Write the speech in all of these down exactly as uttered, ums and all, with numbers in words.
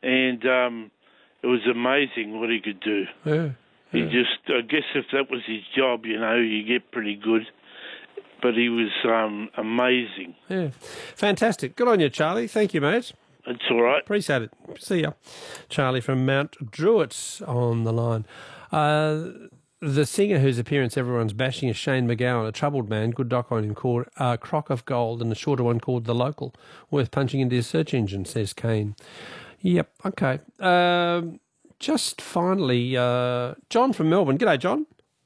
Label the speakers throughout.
Speaker 1: and um, it was amazing what he could do.
Speaker 2: Yeah,
Speaker 1: He
Speaker 2: yeah.
Speaker 1: just, I guess if that was his job, you know, you get pretty good. But he was um, amazing.
Speaker 2: Yeah, fantastic. Good on you, Charlie. Thank you, mate.
Speaker 1: That's all right.
Speaker 2: Appreciate it. See ya. Charlie from Mount Druitt on the line. Uh, the singer whose appearance everyone's bashing is Shane McGowan, a troubled man. Good doc on him called uh, Crock of Gold, and a shorter one called The Local. Worth punching into your search engine, says Kane. Yep, okay. Um, just finally, uh, John from Melbourne. G'day, John.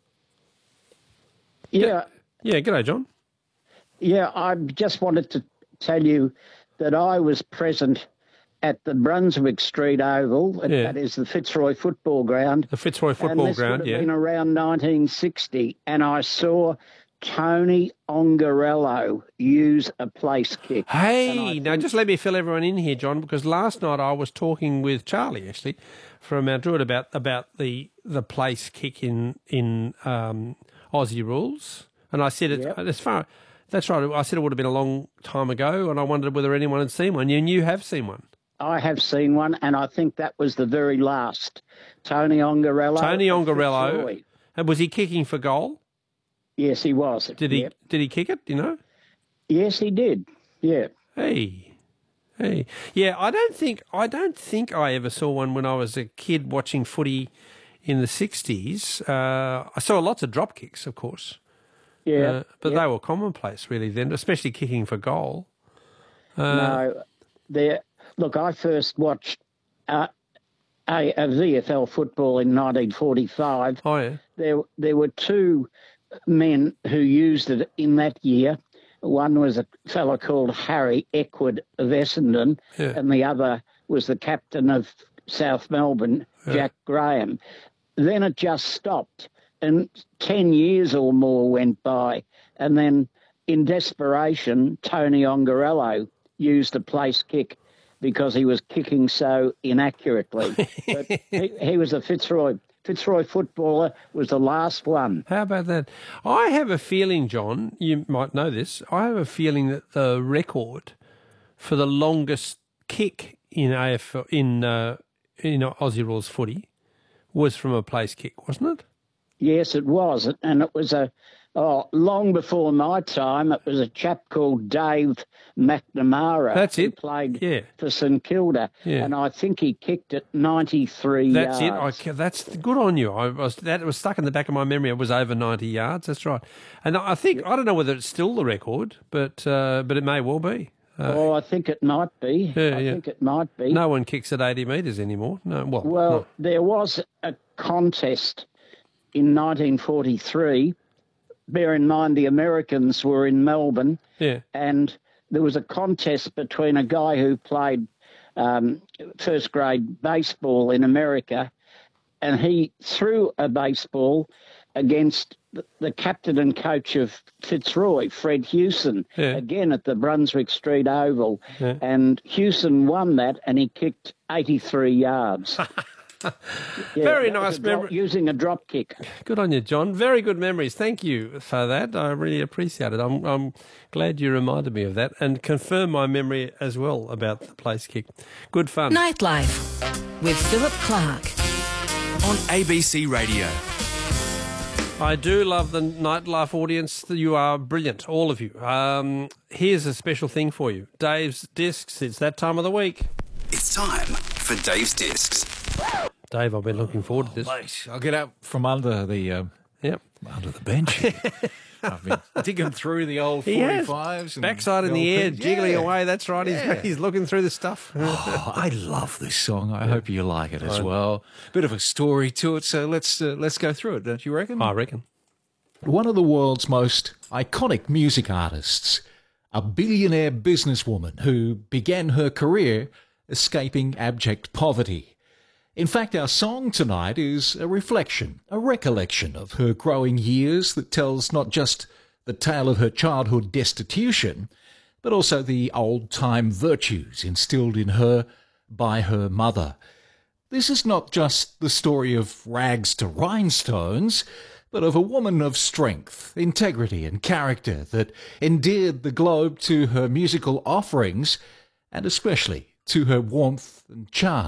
Speaker 3: Yeah.
Speaker 2: Yeah, g'day, John.
Speaker 3: Yeah, I just wanted to tell you that I was present at the Brunswick Street Oval,
Speaker 2: Yeah.
Speaker 3: that is the Fitzroy Football Ground.
Speaker 2: The Fitzroy
Speaker 3: and
Speaker 2: Football
Speaker 3: this
Speaker 2: Ground,
Speaker 3: would have
Speaker 2: yeah.
Speaker 3: been around nineteen sixty, and I saw Tony Ongarello use a place kick. And I
Speaker 2: Hey, now
Speaker 3: think-
Speaker 2: just let me fill everyone in here, John, because last night I was talking with Charlie, actually, from Mount Druitt about about the the place kick in in um, Aussie rules, and I said it
Speaker 3: Yep.
Speaker 2: as far. That's right. I said it would have been a long time ago, and I wondered whether anyone had seen one. And you have seen one.
Speaker 3: I have seen one, and I think that was the very last. Tony Ongarello.
Speaker 2: Tony
Speaker 3: of
Speaker 2: Ongarello.
Speaker 3: Fitzroy.
Speaker 2: And was he kicking for goal?
Speaker 3: Yes, he was.
Speaker 2: Did he?
Speaker 3: Yep.
Speaker 2: Did he kick it? You know?
Speaker 3: Yes, he did. Yeah.
Speaker 2: Hey, hey, yeah. I don't think I don't think I ever saw one when I was a kid watching footy in the sixties. Uh, I saw lots of drop kicks, of course.
Speaker 3: Yeah.
Speaker 2: Uh, but
Speaker 3: yep.
Speaker 2: they were commonplace really then, especially kicking for goal. Uh,
Speaker 3: No, there. Look, I first watched uh, a, a V F L football in nineteen forty-five.
Speaker 2: Oh yeah.
Speaker 3: There, there were two men who used it in that year. One was a fellow called Harry Eckwood of Essendon,
Speaker 2: Yeah.
Speaker 3: and the other was the captain of South Melbourne, Jack Graham. Then it just stopped, and ten years or more went by, and then in desperation, Tony Ongarello used a place kick because he was kicking so inaccurately. But he, he was a Fitzroy Fitzroy footballer, was the last one.
Speaker 2: How about that? I have a feeling, John, you might know this, I have a feeling that the record for the longest kick in A F L, in, uh, in Aussie rules footy was from a place kick, wasn't it?
Speaker 3: Yes, it was. And it was a, oh, long before my time, it was a chap called Dave McNamara.
Speaker 2: That's
Speaker 3: who
Speaker 2: it.
Speaker 3: played
Speaker 2: Yeah.
Speaker 3: for St Kilda.
Speaker 2: Yeah.
Speaker 3: And I think he kicked it ninety-three
Speaker 2: That's
Speaker 3: yards.
Speaker 2: it. I, ca- that's good on you. I was that was stuck in the back of my memory. It was over ninety yards. That's right. And I think I don't know whether it's still the record, but uh, but it may well be. Uh,
Speaker 3: Oh, I think it might be.
Speaker 2: Yeah,
Speaker 3: I
Speaker 2: yeah.
Speaker 3: think it might be.
Speaker 2: no one kicks at eighty metres anymore. No. Well.
Speaker 3: Well,
Speaker 2: no.
Speaker 3: there was a contest in nineteen forty-three. Bear in mind the Americans were in Melbourne,
Speaker 2: Yeah.
Speaker 3: and there was a contest between a guy who played um, first grade baseball in America, and he threw a baseball against the, the captain and coach of Fitzroy, Fred Hewson,
Speaker 2: Yeah.
Speaker 3: again at the Brunswick Street Oval.
Speaker 2: Yeah.
Speaker 3: And Hewson won that, and he kicked eighty-three yards. Yeah,
Speaker 2: Very
Speaker 3: that was
Speaker 2: nice
Speaker 3: a drop-
Speaker 2: memory.
Speaker 3: using a drop kick.
Speaker 2: Good on you, John. Very good memories. Thank you for that. I really appreciate it. I'm, I'm glad you reminded me of that and confirmed my memory as well about the place kick. Good fun.
Speaker 4: Nightlife with Philip Clark.
Speaker 5: On A B C Radio.
Speaker 2: I do love the nightlife audience. You are brilliant, all of you. Um, here's a special thing for you. Dave's Discs. It's that time of the week.
Speaker 5: It's time for Dave's Discs.
Speaker 2: Dave, I've been looking forward to this.
Speaker 6: Mate, I'll get out from under the um,
Speaker 2: Yep.
Speaker 6: under the bench. I've been digging through the old
Speaker 2: He has.
Speaker 6: forty-fives. And
Speaker 2: Backside in the
Speaker 6: old
Speaker 2: air,
Speaker 6: things.
Speaker 2: jiggling
Speaker 6: Yeah.
Speaker 2: away. That's right.
Speaker 6: Yeah.
Speaker 2: He's, he's looking through the stuff.
Speaker 6: Oh, I love this song. I hope you like it as well. Bit of a story to it, so let's uh, let's go through it, don't you reckon?
Speaker 2: I reckon.
Speaker 6: One of the world's most iconic music artists, a billionaire businesswoman who began her career escaping abject poverty. In fact, our song tonight is a reflection, a recollection of her growing years that tells not just the tale of her childhood destitution, but also the old-time virtues instilled in her by her mother. This is not just the story of rags to rhinestones, but of a woman of strength, integrity and character that endeared the globe to her musical offerings and especially to her warmth and charm.